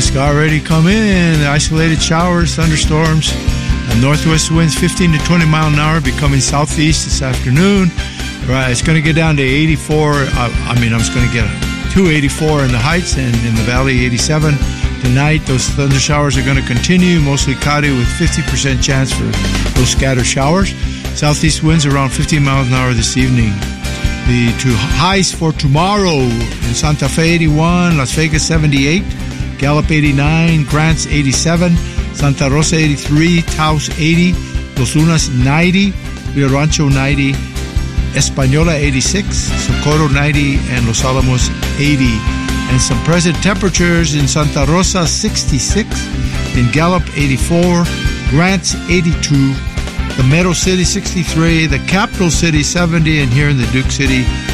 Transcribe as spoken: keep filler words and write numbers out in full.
It's already come in. Isolated showers, thunderstorms, and northwest winds fifteen to twenty mile an hour, becoming southeast this afternoon. Right, it's going to get down to eighty-four. Uh, I mean, I'm just going to get to eighty-four in the heights, and in the valley, eighty-seven. Tonight, those thunder showers are going to continue, mostly cloudy with fifty percent chance for those scattered showers. Southeast winds around fifteen miles an hour this evening. The two highs for tomorrow: in Santa Fe, eighty-one, Las Vegas, seventy-eight, Gallup, eighty-nine, Grants, eighty-seven, Santa Rosa, eighty-three, Taos, eighty, Los Lunas, ninety, Rio Rancho, ninety, Española, eighty-six, Socorro, ninety, and Los Alamos, eighty. And some present temperatures: in Santa Rosa, sixty-six, in Gallup, eighty-four, Grants, eighty-two, the Meadow City, sixty-three, the Capital City, seventy, and here in the Duke City,